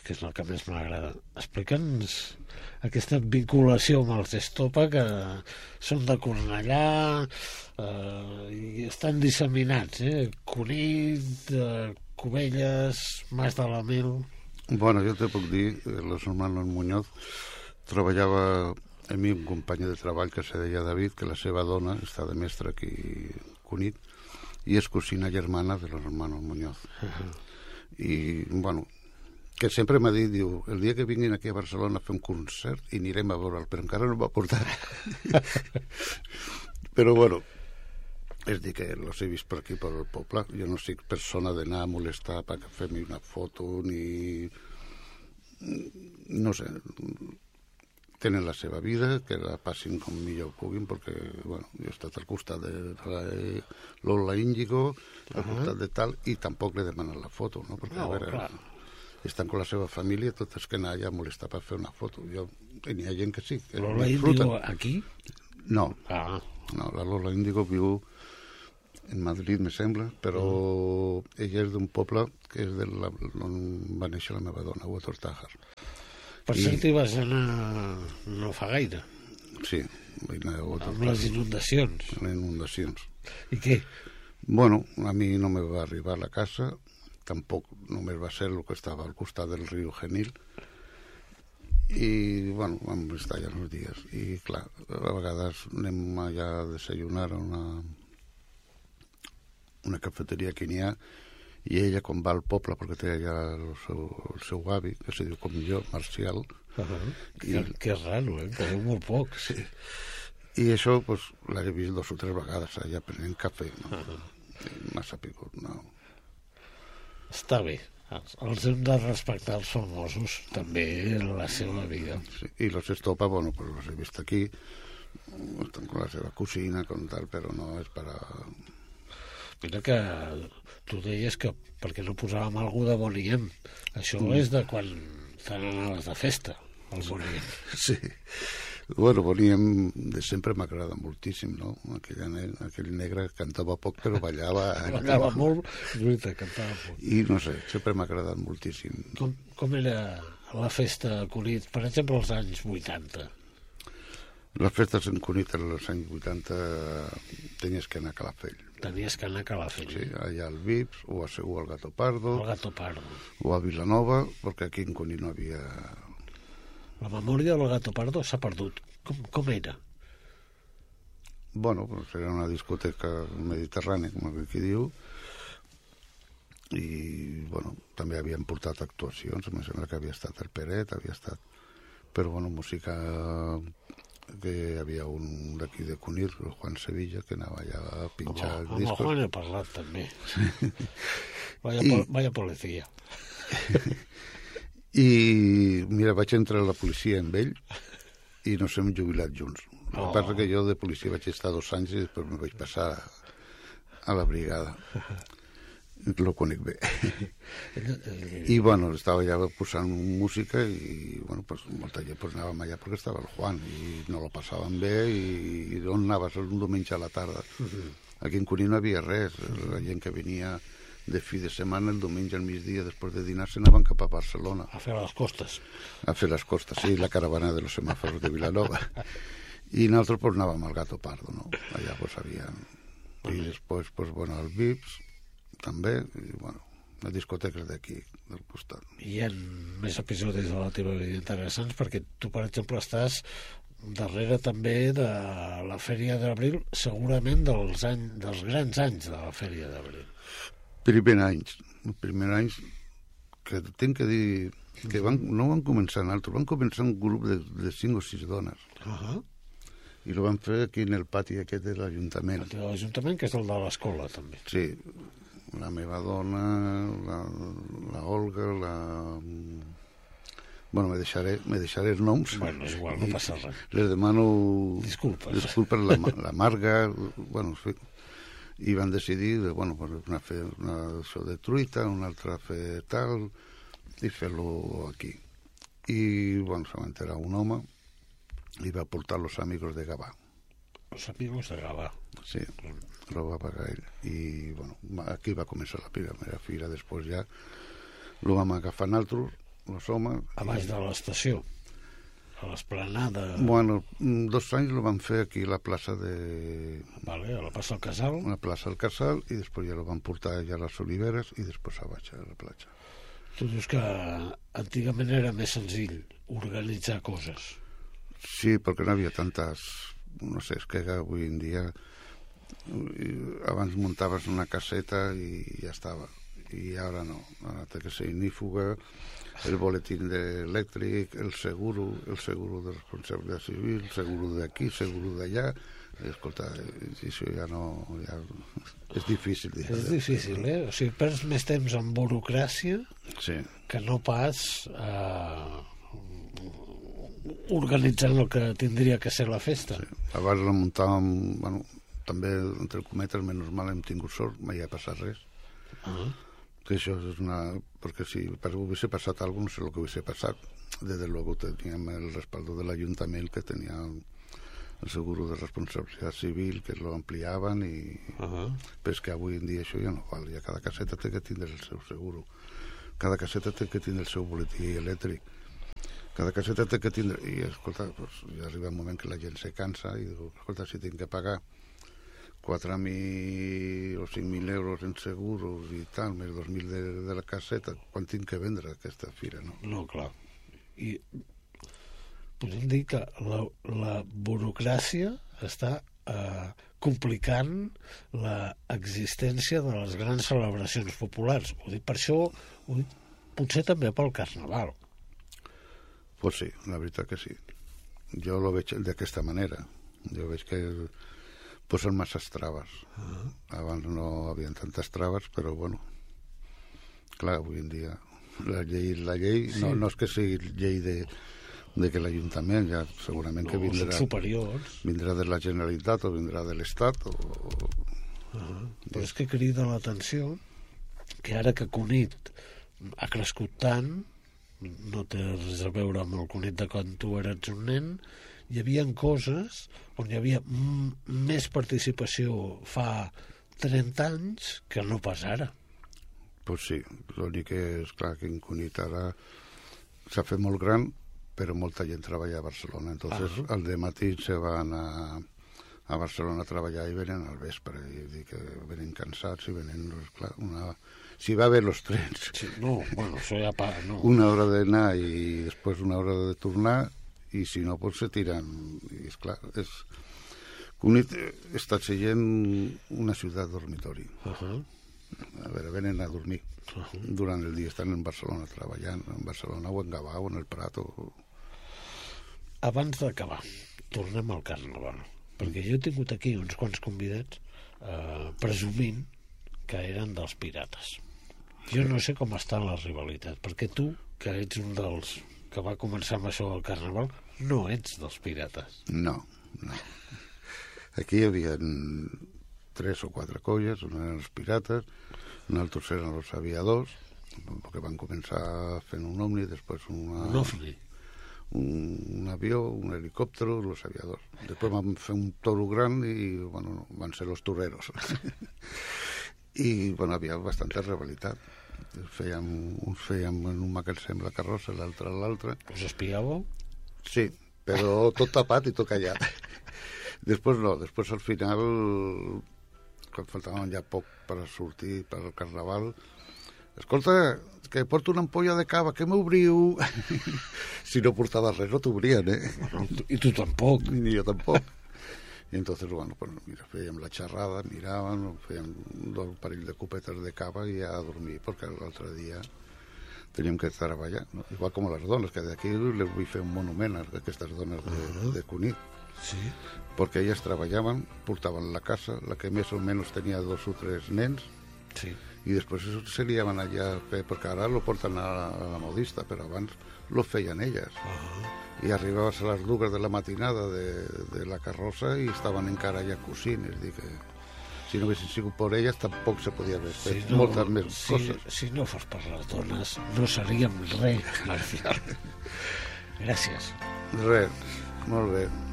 que és el que més m'agrada. Explica'ns aquesta vinculació amb els Estopa, que són de Cornellà i estan disseminats, Cunit, Cubelles, Mas de la Mil... Bueno, jo te puc dir, los hermanos Muñoz treballava amb mi un company de treball que se deia David, que la seva dona està de mestre aquí a Cunit, i és cosina germana de los hermanos Muñoz. I, bueno, que sempre m'ha dit, diu, el dia que vinguin aquí a Barcelona a fer un concert i anirem a veure'l, però encara no m'ha portat. Però, bueno, és dir que los he vist per aquí, per el poble. Jo no soc persona d'anar a molestar perquè fem una foto, ni... no sé... tenen la seva vida, que la passin com millor puguin, perquè, bueno, jo he estat al costat de Lola Índigo, al costat de tal, i tampoc li demanen la foto, no? Perquè, a veure, estan con la seva família, tots que anar allà a molestar per fer una foto. N'hi ha gent que sí. Que Lola Índigo aquí? No. No, la Lola Índigo viu en Madrid, me sembla, però ella és d'un poble que és on va néixer la meva dona, a Tortajar. Per cert, hi vas anar no fa gaire. Sí, vaig anar a amb les inundacions. Les inundacions. I què? Bueno, a mi no me va arribar a la casa, tampoc només va ser el que estava al costat del riu Genil, i, bueno, vam estar allà uns dies. I, clar, a vegades anem allà a desayunar a una cafeteria que n'hi ha, i ella, quan va al poble, perquè té allà el seu avi, que se diu com jo, Marcial. Que és raro, que veu molt poc. Sí. I això, pues, l'he vist 2 o 3 vegades allà prenent cafè, no? M'ha sapigut, no? Està bé. Els hem de respectar els famosos, també en la seva vida. Sí. I los Estopa, bueno, pues los he vist aquí, estan con la seva cosina, con tal, però no és per a... Mira que tu deies que perquè no posàvem algú de Boniem. Això és de quan fan anades de festa, el Boniem. Sí. Bueno, Boniem de sempre m'agrada moltíssim, no? Aquell negre cantava poc, però ballava... Ballava molt, cantava poc. I no sé, sempre m'ha agradat moltíssim. Com era la festa a Cunit, per exemple, als anys 80? Les festes en Cunit als anys 80 tenies que anar a Calafell. Tenies que anar a Calafell. Sí, allà al Vips, o a Segur al Gato Pardo. Al Gato Pardo. O a Vilanova, perquè aquí en Cunit no havia... La memòria del Gato Pardo s'ha perdut. Com era? Bueno, pues era una discoteca mediterrània, com aquí diu, i, bueno, també havien portat actuacions, em sembla que havia estat el Peret, havia estat... Però, bueno, música... que hi havia un d'aquí de Cunit, el Juan Sevilla, que anava allà a pinxar discos. Amb el Juan he parlat també. Vaya policia. I mira, vaig entrar a la policia amb ell i nos hem jubilat junts. El que passa que jo de policia vaig estar 2 anys i després me vaig passar a la brigada. Lo conec bé. I, bueno, estava allà posant música i, bueno, pues, molta gent pues, anàvem allà perquè estava el Juan i no lo passàvem bé i on anaves un diumenge a la tarda? Aquí en Cunit no havia res. La gent que venia de fi de setmana, el diumenge al migdia, després de dinar, s'anaven cap a Barcelona. A fer les costes. A fer les costes, sí, la caravana de los semàforos de Vilanova. I nosaltres pues, anàvem al Gato Pardo, no? Allà pues, havia... I després, pues, bueno, al Vips, també, i, bueno, les discoteques d'aquí, del costat. Hi ha més episodis de la teva vida interessants, perquè tu, per exemple, estàs darrere també de la Fèria d'Abril, segurament dels grans anys de la Fèria d'Abril. Primer anys que tinc que dir que no van començar altres, van començar un grup de 5 o 6 dones. I lo van fer aquí en el pati aquest de l'Ajuntament. El de l'Ajuntament, que és el de l'escola, també. Sí, la meva dona, la Olga, Bueno, me deixaré els noms. Bueno, és igual, no passa res. Les demano... Disculpes. La Marga, bueno, i van decidir, bueno, una fer una això de truita, una altra fer tal, i fer-lo aquí. I, bueno, se va enterar un home i va portar los amigos de Gavà. Los amigos de Gavà. Sí, lo va pagar ell. I, bueno, aquí va començar la primera fira, després ja lo vam agafar nosaltres, los homes. A baix de l'estació, a l'esplanada. Bueno, 2 anys lo van fer aquí a la plaça de... Vale, a la plaça del Casal. A la plaça del Casal, i després ja lo van portar allà a les Oliveres i després a baix a la platja. Tu dius que antigament era més senzill organitzar coses. Sí, perquè no havia tantes... No sé, és que avui en dia abans muntaves una caseta i ja estava. I ara no. Ara té que ser ignífuga, el boletín elèctric, el seguro de responsabilitat civil, el seguro d'aquí, el seguro d'allà. Escolta, això ja no... Ja... És difícil. És difícil, eh? O sigui, perds més temps en burocràcia que no pas organitzant el que tindria que ser la festa. Sí. Abans la muntàvem... Bueno, també, entre cometes, menys mal hem tingut sort, mai ha passat res. Que això és una... Perquè si hubiese passat alguna cosa, no sé el que hubiese passat. Desde luego teníem el respaldo de l'Ajuntament, que tenia el seguro de responsabilitat civil, que lo ampliaven, i... Però és que avui en dia això ja no val. Ja cada caseta té que tindre el seu seguro. Cada caseta té que tindre el seu boletí elèctric. Cada caseta té que tindre... I, escolta, pues, ja arriba un moment que la gent se cansa i diu, escolta, si tinc que pagar 4.000 o 5.000 euros en seguros i tal, més 2.000 de la caseta, quan tinc que vendre aquesta fira, no? No, clar. I podem dir que la burocràcia està complicant l'existència de les grans celebracions populars. Ho dic per això, potser també pel Carnaval. Pues sí, la veritat que sí. Jo lo veig d'aquesta manera. Jo veig que posen masses traves. Abans no havien tantes traves, però bueno, clar, avui en dia la llei sí. No és que sigui llei de que l'Ajuntament ja segurament que vindrà superiors. Vindrà de la Generalitat o vindrà de l'Estat Però és que crida l'atenció que ara que Cunit ha crescut tant, no té res a veure amb el Cunit de quan tu eres un nen, hi havia coses on hi havia més participació fa 30 anys que no pas ara. Pues sí, l'únic que és clar que en Cunit ara s'ha fet molt gran, però molta gent treballa a Barcelona. Entonces al dematí se van a Barcelona a treballar i venen al vespre. I dir que venen cansats i venen... Clar, si va haver los trens. Sí, no, bueno, això ja no. Una hora d'anar i després una hora de tornar, i si no, pues se tiren. I és clar, Cunit està sent una ciutat dormitori. A veure, venen a dormir. Durant el dia estan en Barcelona treballant, en Barcelona o en Gavà o en el Prat. Abans d'acabar, tornem al Carnaval, perquè jo he tingut aquí uns quants convidats presumint que eren dels pirates. Jo no sé com està la rivalitat, perquè tu, que ets un dels que va començar amb això del Carnaval, no ets dels pirates. No. Aquí hi havia 3 o 4 colles, una eren els pirates, un altre eren els aviadors, que van començar fent un ovni, després un ovni? Un avió, un helicòptero, els aviadors. Després van fer un toro gran i, bueno, van ser los toreros. I, bueno, havia bastanta rivalitat. Uns fèiem en un magatzem la carrossa, l'altre a l'altre. Us espiàveu? Sí, però tot tapat i tot callat. Després no, després al final, quan faltaven ja poc per sortir per al Carnaval, escolta, que porto una ampolla de cava, que m'obriu? Si no portaves res no t'obrien, I tu tampoc. Ni jo tampoc. I entonces, bueno, pues mira, fèiem la xerrada, miràvem, fèiem un parell de copetes de cava i a dormir, perquè l'altre dia teníem que treballar, no? Igual com les dones, que d'aquí les vull fer un monument a aquestes dones de Cunit. Sí. Perquè elles treballaven, portaven la casa, la que més o menys tenia 2 o 3 nens, sí. I després se liaven allà, perquè ara lo porten a la modista, però abans lo feien elles. I arribaves a les 2 de la matinada de la carrossa i estaven encara allà cosint, és dir que si no haguessin sigut per elles tampoc se podia haver fet moltes més coses. Si no fos per les dones no seríem res, Marcial. Gràcies. Res, molt bé.